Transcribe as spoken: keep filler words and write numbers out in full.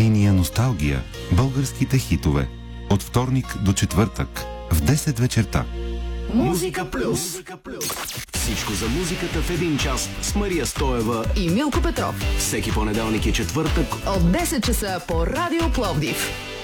Ения носталгия. Българските хитове. От вторник до четвъртък в десет вечерта. Музика плюс. Всичко за музиката в един час с Мария Стоева и Милко Петров. Всеки понеделник и четвъртък от десет часа по Радио Пловдив.